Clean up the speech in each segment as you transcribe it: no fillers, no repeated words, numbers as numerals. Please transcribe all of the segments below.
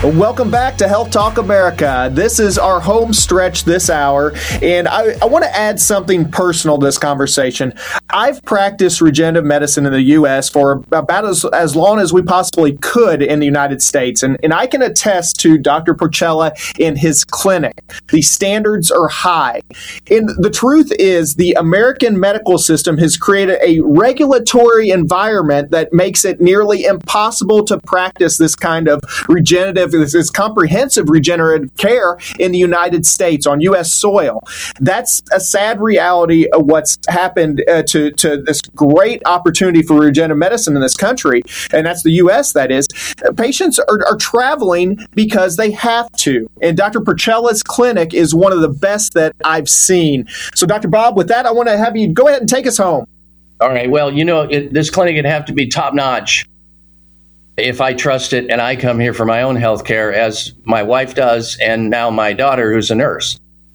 Welcome back to Health Talk America. This is our home stretch this hour, and I want to add something personal to this conversation. I've practiced regenerative medicine in the U.S. for about as long as we possibly could in the United States, and I can attest to Dr. Porchella in his clinic. The standards are high. And the truth is the American medical system has created a regulatory environment that makes it nearly impossible to practice this kind of this comprehensive regenerative care in the United States on U.S. soil. That's a sad reality of what's happened to this great opportunity for regenerative medicine in this country, and that's the U.S., that is. Patients are traveling because they have to, and Dr. Porchella's clinic is one of the best that I've seen. So, Dr. Bob, with that, I want to have you go ahead and take us home. All right. Well, this clinic would have to be top-notch if I trust it, and I come here for my own health care, as my wife does, and now my daughter, who's a nurse.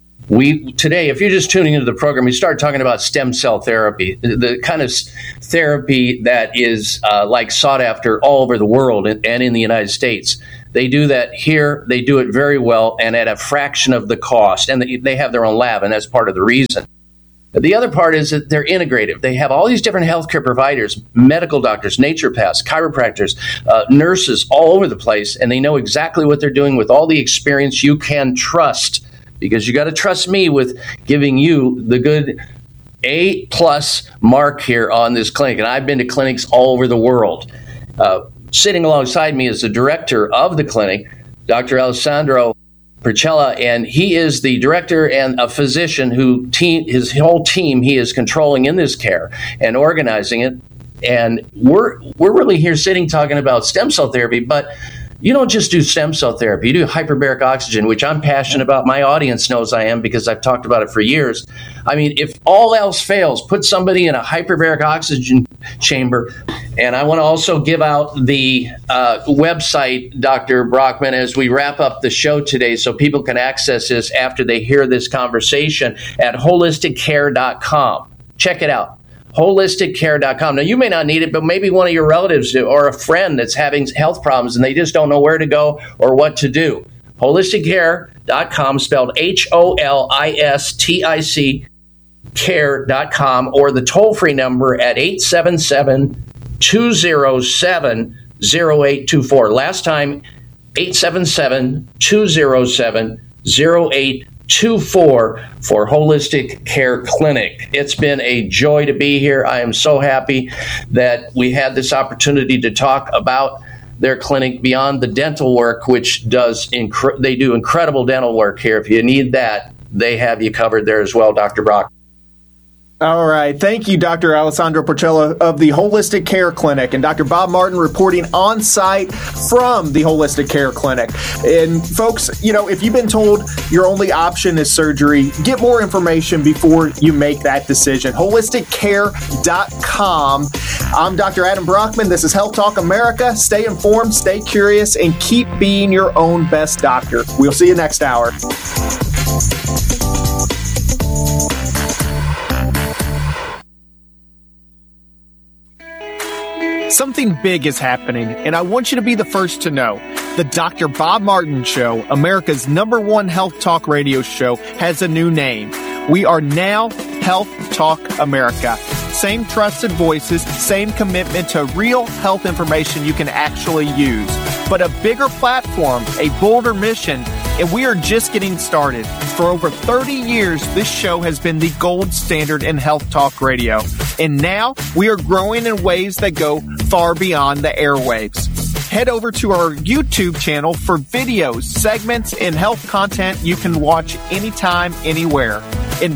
Today, if you're just tuning into the program, we start talking about stem cell therapy, the kind of therapy that is sought after all over the world and in the United States. They do that here. They do it very well and at a fraction of the cost, and they have their own lab, and that's part of the reason. The other part is that they're integrative. They have all these different healthcare providers, medical doctors, naturopaths, chiropractors, nurses all over the place, and they know exactly what they're doing with all the experience you can trust, because you got to trust me with giving you the good A+ mark here on this clinic. And I've been to clinics all over the world. Sitting alongside me is the director of the clinic, Dr. Alessandro Porchella, and he is the director and a physician his whole team he is controlling in this care and organizing it. And we're really here sitting talking about stem cell therapy, but you don't just do stem cell therapy. You do hyperbaric oxygen, which I'm passionate about. My audience knows I am because I've talked about it for years. I mean, if all else fails, put somebody in a hyperbaric oxygen chamber. And I want to also give out the website, Dr. Brockman, as we wrap up the show today so people can access this after they hear this conversation at holisticcare.com. Check it out. holisticcare.com. Now, you may not need it, but maybe one of your relatives do, or a friend that's having health problems and they just don't know where to go or what to do. Holisticcare.com, spelled HOLISTIC care.com, or the toll-free number at 877-207-0824. Last time, 877-207-0824. 24 for Holistic Care Clinic. It's been a joy to be here. I am so happy that we had this opportunity to talk about their clinic beyond the dental work, which they do incredible dental work here. If you need that, they have you covered there as well, Dr. Brock. All right. Thank you, Dr. Alessandro Porchella of the Holistic Care Clinic, and Dr. Bob Martin reporting on site from the Holistic Care Clinic. And folks, if you've been told your only option is surgery, get more information before you make that decision. Holisticcare.com. I'm Dr. Adam Brockman. This is Health Talk America. Stay informed, stay curious, and keep being your own best doctor. We'll see you next hour. Something big is happening, and I want you to be the first to know. The Dr. Bob Martin Show, America's #1 health talk radio show, has a new name. We are now Health Talk America. Same trusted voices, same commitment to real health information you can actually use. But a bigger platform, a bolder mission, and we are just getting started. For over 30 years, this show has been the gold standard in health talk radio. And now we are growing in ways that go far beyond the airwaves. Head over to our YouTube channel for videos, segments, and health content you can watch anytime, anywhere. In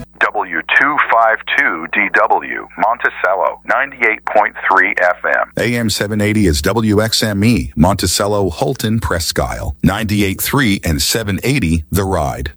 W252DW, Monticello, 98.3 FM. AM 780 is WXME, Monticello, Holton, Presque Isle, 98.3 and 780, The Ride.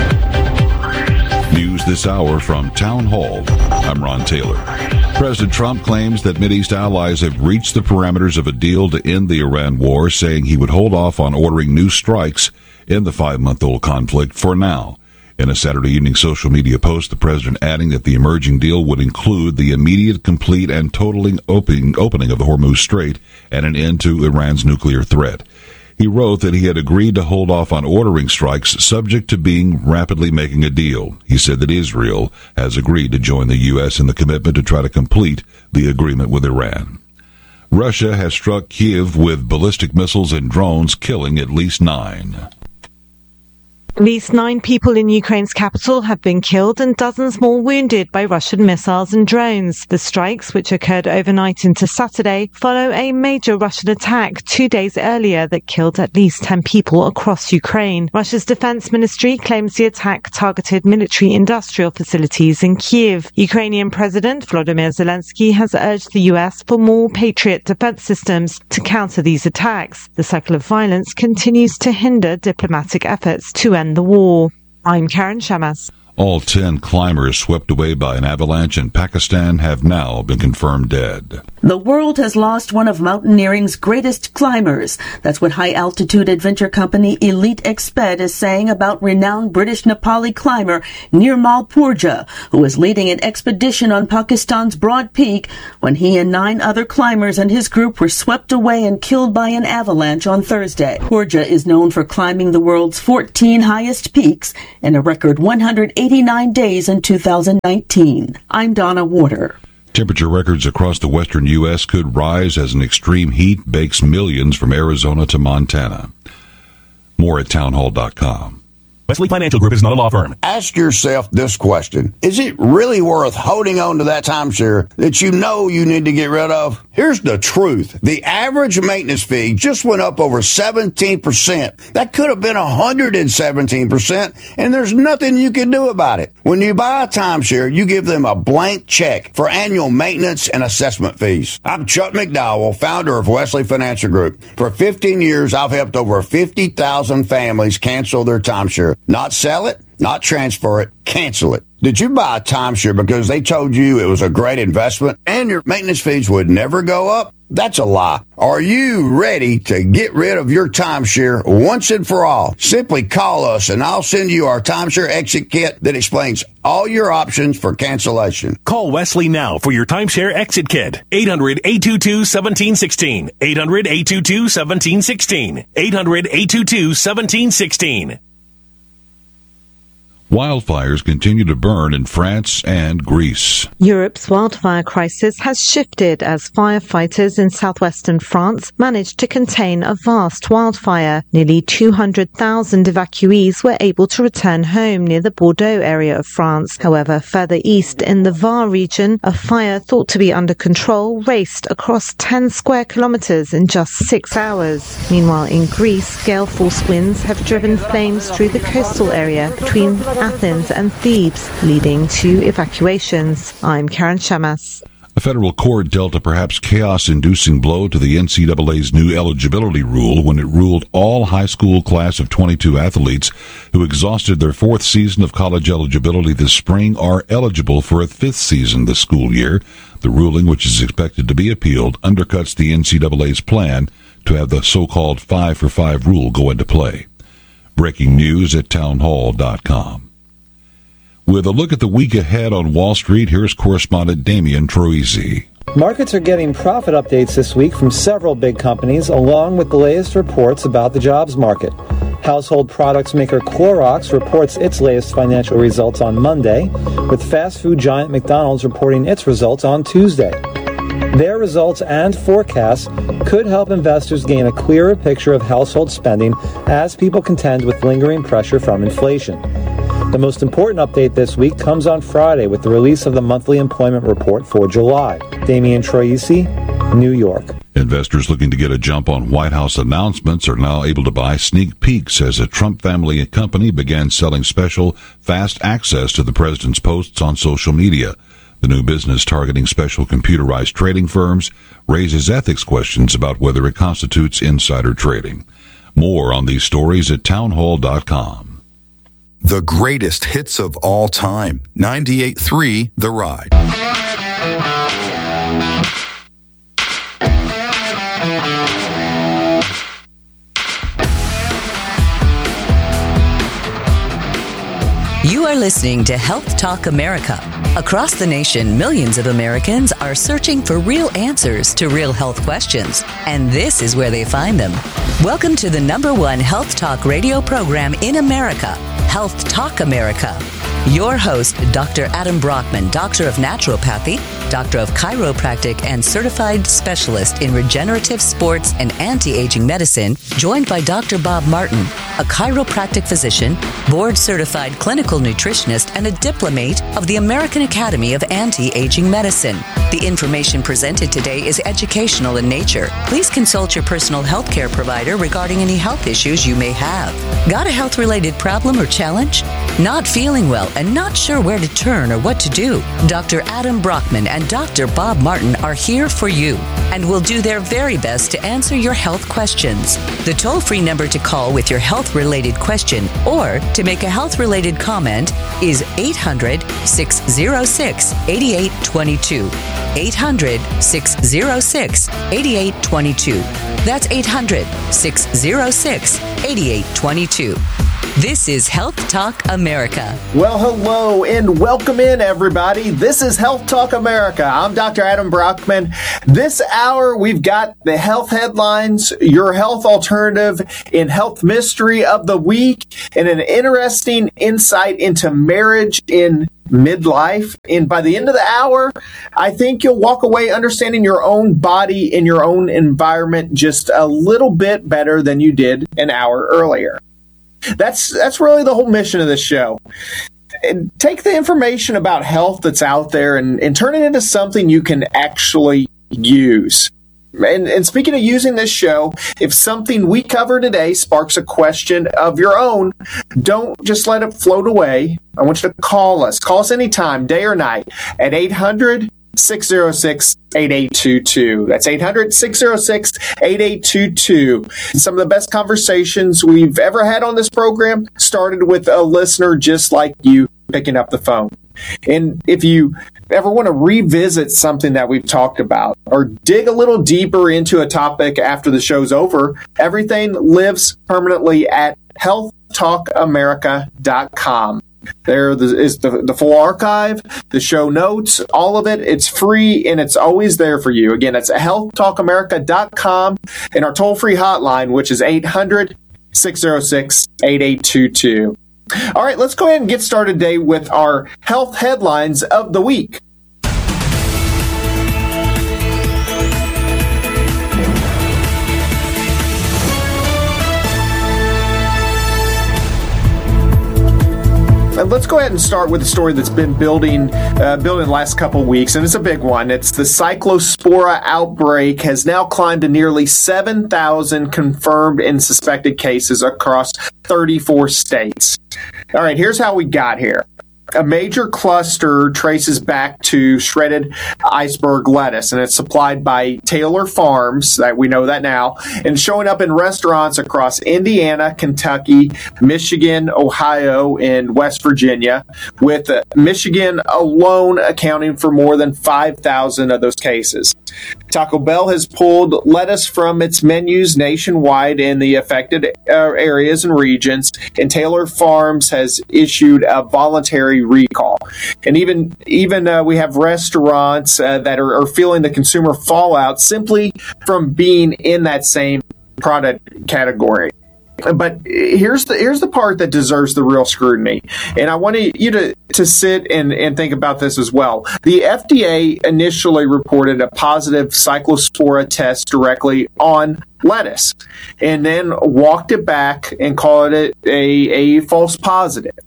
News this hour from Town Hall. I'm Ron Taylor. President Trump claims that Mideast allies have reached the parameters of a deal to end the Iran war, saying he would hold off on ordering new strikes in the 5-month-old conflict for now. In a Saturday evening social media post, the president adding that the emerging deal would include the immediate, complete, and totaling opening of the Hormuz Strait and an end to Iran's nuclear threat. He wrote that he had agreed to hold off on ordering strikes subject to being rapidly making a deal. He said that Israel has agreed to join the U.S. in the commitment to try to complete the agreement with Iran. Russia has struck Kyiv with ballistic missiles and drones, killing at least 9. At least 9 people in Ukraine's capital have been killed and dozens more wounded by Russian missiles and drones. The strikes, which occurred overnight into Saturday, follow a major Russian attack 2 days earlier that killed at least 10 people across Ukraine. Russia's defense ministry claims the attack targeted military-industrial facilities in Kyiv. Ukrainian President Volodymyr Zelensky has urged the US for more Patriot defense systems to counter these attacks. The cycle of violence continues to hinder diplomatic efforts to end the war. I'm Karen Shamas. All 10 climbers swept away by an avalanche in Pakistan have now been confirmed dead. The world has lost one of mountaineering's greatest climbers. That's what high-altitude adventure company Elite Exped is saying about renowned British Nepali climber Nirmal Purja, who was leading an expedition on Pakistan's Broad Peak when he and 9 other climbers and his group were swept away and killed by an avalanche on Thursday. Purja is known for climbing the world's 14 highest peaks in a record 189 days in 2019. I'm Donna Warder. Temperature records across the western U.S. could rise as an extreme heat bakes millions from Arizona to Montana. More at townhall.com. Wesley Financial Group is not a law firm. Ask yourself this question. Is it really worth holding on to that timeshare that you know you need to get rid of? Here's the truth. The average maintenance fee just went up over 17%. That could have been 117%, and there's nothing you can do about it. When you buy a timeshare, you give them a blank check for annual maintenance and assessment fees. I'm Chuck McDowell, founder of Wesley Financial Group. For 15 years, I've helped over 50,000 families cancel their timeshare. Not sell it, not transfer it, cancel it. Did you buy a timeshare because they told you it was a great investment and your maintenance fees would never go up? That's a lie. Are you ready to get rid of your timeshare once and for all? Simply call us and I'll send you our timeshare exit kit that explains all your options for cancellation. Call Wesley now for your timeshare exit kit. 800-822-1716. 800-822-1716. 800-822-1716. Wildfires continue to burn in France and Greece. Europe's wildfire crisis has shifted as firefighters in southwestern France managed to contain a vast wildfire. Nearly 200,000 evacuees were able to return home near the Bordeaux area of France. However, further east in the Var region, a fire thought to be under control raced across 10 square kilometers in just 6 hours. Meanwhile, in Greece, gale-force winds have driven flames through the coastal area between Athens and Thebes, leading to evacuations. I'm Karen Shamas. A federal court dealt a perhaps chaos-inducing blow to the NCAA's new eligibility rule when it ruled all high school class of 22 athletes who exhausted their 4th season of college eligibility this spring are eligible for a 5th season this school year. The ruling, which is expected to be appealed, undercuts the NCAA's plan to have the so-called 5-for-5 rule go into play. Breaking news at townhall.com. With a look at the week ahead on Wall Street, here's correspondent Damian Troisi. Markets are getting profit updates this week from several big companies, along with the latest reports about the jobs market. Household products maker Clorox reports its latest financial results on Monday, with fast food giant McDonald's reporting its results on Tuesday. Their results and forecasts could help investors gain a clearer picture of household spending as people contend with lingering pressure from inflation. The most important update this week comes on Friday with the release of the monthly employment report for July. Damian Troisi, New York. Investors looking to get a jump on White House announcements are now able to buy sneak peeks as a Trump family company began selling special, fast access to the president's posts on social media. The new business, targeting special computerized trading firms, raises ethics questions about whether it constitutes insider trading. More on these stories at townhall.com. The greatest hits of all time. 98.3 The Ride. are listening to Health Talk America. Across the nation, millions of Americans are searching for real answers to real health questions, and this is where they find them. Welcome to the #1 health talk radio program in America, Health Talk America. Your host, Dr. Adam Brockman, Doctor of Naturopathy, Doctor of Chiropractic, and Certified Specialist in Regenerative Sports and Anti-Aging Medicine, joined by Dr. Bob Martin, a chiropractic physician, board-certified clinical nutritionist, and a diplomate of the American Academy of Anti-Aging Medicine. The information presented today is educational in nature. Please consult your personal health care provider regarding any health issues you may have. Got a health-related problem or challenge? Not feeling well and not sure where to turn or what to do? Dr. Adam Brockman and Dr. Bob Martin are here for you and will do their very best to answer your health questions. The toll-free number to call with your health-related question or to make a health-related comment is 800-606-8822. 800-606-8822. That's 800-606-8822. This is Health Talk America. Well, hello and welcome in, everybody. This is Health Talk America. I'm Dr. Adam Brockman. This hour, we've got the health headlines, your health alternative in health mystery of the week, and an interesting insight into marriage in midlife. And by the end of the hour, I think you'll walk away understanding your own body and your own environment just a little bit better than you did an hour earlier. That's really the whole mission of this show. And take the information about health that's out there and turn it into something you can actually use. And speaking of using this show, if something we cover today sparks a question of your own, don't just let it float away. I want you to call us. Call us anytime, day or night, at 800-606-8822. That's 800-606-8822. Some of the best conversations we've ever had on this program started with a listener just like you picking up the phone. And if you ever want to revisit something that we've talked about or dig a little deeper into a topic after the show's over, everything lives permanently at healthtalkamerica.com. There is the full archive, the show notes, all of it. It's free and it's always there for you. Again, it's healthtalkamerica.com and our toll-free hotline, which is 800-606-8822. All right, let's go ahead and get started today with our health headlines of the week. And let's go ahead and start with a story that's been building the last couple of weeks, and it's a big one. It's the Cyclospora outbreak has now climbed to nearly 7,000 confirmed and suspected cases across 34 states. All right, here's how we got here. A major cluster traces back to shredded iceberg lettuce, and it's supplied by Taylor Farms, that we know that now, and showing up in restaurants across Indiana, Kentucky, Michigan, Ohio, and West Virginia, with Michigan alone accounting for more than 5,000 of those cases. Taco Bell has pulled lettuce from its menus nationwide in the affected areas and regions, and Taylor Farms has issued a voluntary recall. And even we have restaurants that are feeling the consumer fallout simply from being in that same product category. But here's the part that deserves the real scrutiny. And I want you to sit and think about this as well. The FDA initially reported a positive Cyclospora test directly on lettuce and then walked it back and called it a false positive.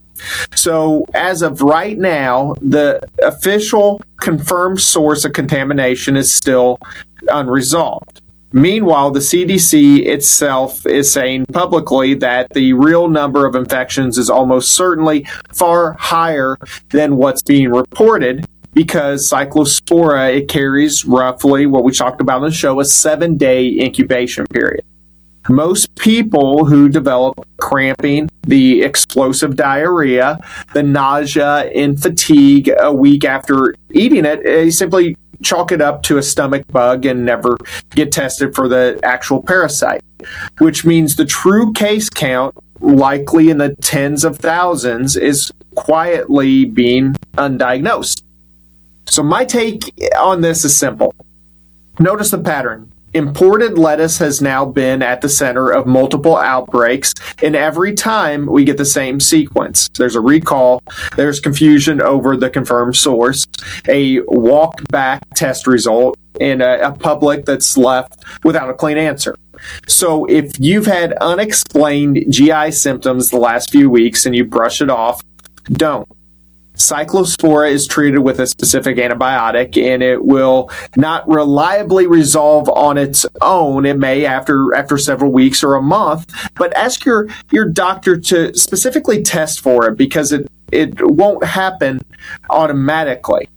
So as of right now, the official confirmed source of contamination is still unresolved. Meanwhile, the CDC itself is saying publicly that the real number of infections is almost certainly far higher than what's being reported because Cyclospora, it carries roughly, what we talked about on the show, a 7-day incubation period. Most people who develop cramping, the explosive diarrhea, the nausea, and fatigue a week after eating it, they simply chalk it up to a stomach bug and never get tested for the actual parasite, which means the true case count, likely in the tens of thousands, is quietly being undiagnosed. So my take on this is simple. Notice the pattern. Imported lettuce has now been at the center of multiple outbreaks, and every time we get the same sequence. There's a recall, there's confusion over the confirmed source, a walk-back test result, and a public that's left without a clean answer. So if you've had unexplained GI symptoms the last few weeks and you brush it off, don't. Cyclospora is treated with a specific antibiotic, and it will not reliably resolve on its own. It may after several weeks or a month, but ask your doctor to specifically test for it, because it won't happen automatically.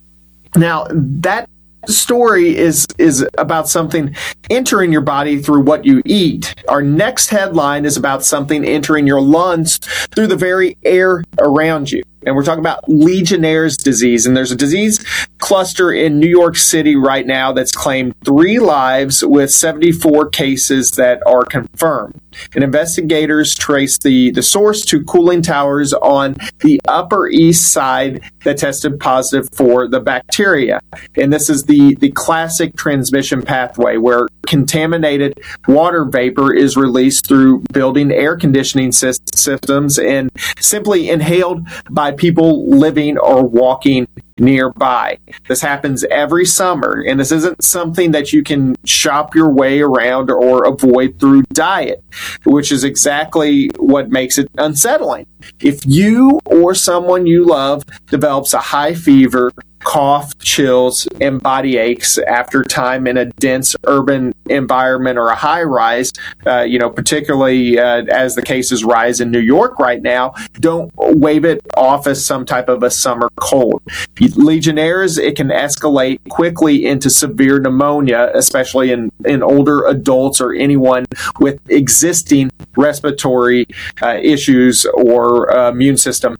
Now, that story is about something entering your body through what you eat. Our next headline is about something entering your lungs through the very air around you. And we're talking about Legionnaire's disease. And there's a disease cluster in New York City right now that's claimed 3 lives, with 74 cases that are confirmed. And investigators trace the source to cooling towers on the Upper East Side that tested positive for the bacteria. And this is the classic transmission pathway, where contaminated water vapor is released through building air conditioning systems and simply inhaled by people living or walking nearby. This happens every summer, and this isn't something that you can shop your way around or avoid through diet, which is exactly what makes it unsettling. If you or someone you love develops a high fever, cough, chills, and body aches after time in a dense urban environment or a high rise, particularly as the cases rise in New York right now, don't wave it off as some type of a summer cold. Legionnaire's, it can escalate quickly into severe pneumonia, especially in older adults or anyone with existing respiratory issues or immune system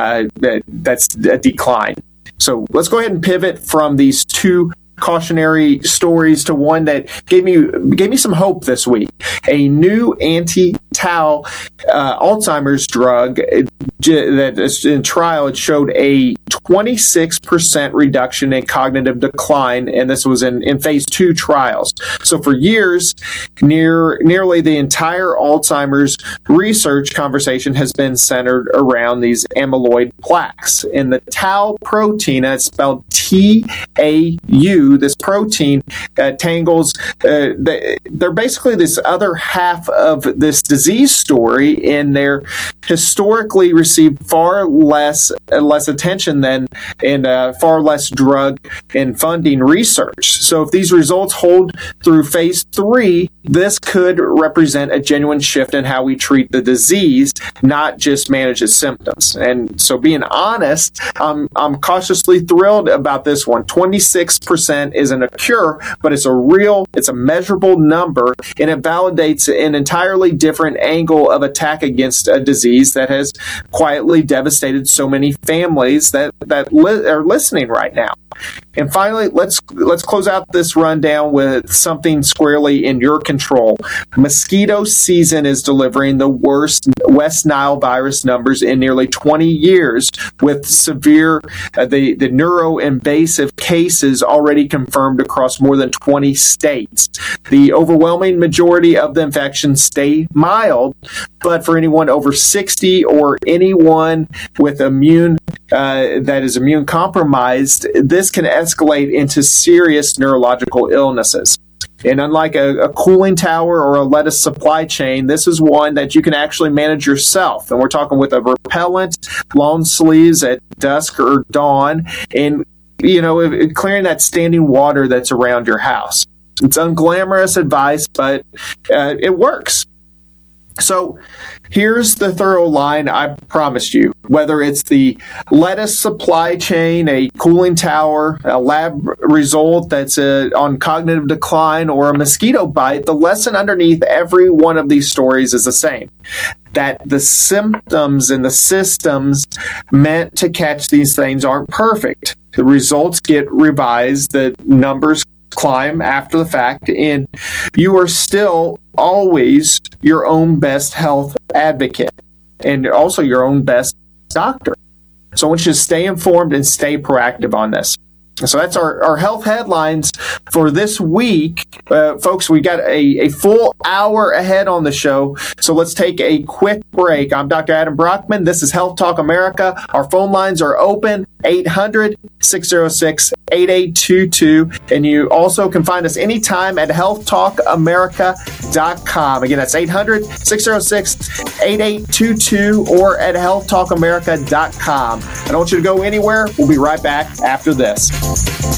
that's a decline. So let's go ahead and pivot from these 2 cautionary stories to one that gave me some hope this week. A new anti-tau Alzheimer's drug that is in trial. It showed a 26% reduction in cognitive decline, and this was in phase 2 trials. So for years, nearly the entire Alzheimer's research conversation has been centered around these amyloid plaques. And the tau protein, it's spelled T-A-U, this protein tangles, they're basically this other half of this disease story, and they're historically received far less attention than and far less drug and funding research. So if these results hold through phase 3, this could represent a genuine shift in how we treat the disease, not just manage its symptoms. And so, being honest, I'm cautiously thrilled about this one. 26% isn't a cure, but it's a measurable number, and it validates an entirely different angle of attack against a disease that has quietly devastated so many families that are listening right now. And finally, let's close out this rundown with something squarely in your control. Mosquito season is delivering the worst West Nile virus numbers in nearly 20 years, with severe, the neuroinvasive cases already confirmed across more than 20 states. The overwhelming majority of the infections stay mild, but for anyone over 60 or anyone with that is immune compromised, this can escalate into serious neurological illnesses. And unlike a cooling tower or a lettuce supply chain, this is one that you can actually manage yourself. And we're talking with a repellent, long sleeves at dusk or dawn, and clearing that standing water that's around your house. It's unglamorous advice, but it works. So here's the thorough line I promised you. Whether it's the lettuce supply chain, a cooling tower, a lab result that's on cognitive decline, or a mosquito bite, the lesson underneath every one of these stories is the same. That the symptoms and the systems meant to catch these things aren't perfect. The results get revised, the numbers climb after the fact, and you are still always your own best health advocate and also your own best doctor. So I want you to stay informed and stay proactive on this. So that's our health headlines for this week. Folks, we got a full hour ahead on the show, so let's take a quick break. I'm Dr. Adam Brockman. This is Health Talk America. Our phone lines are open, 800-606-8822, and you also can find us anytime at healthtalkamerica.com. Again, that's 800-606-8822 or at healthtalkamerica.com. I don't want you to go anywhere. We'll be right back after this.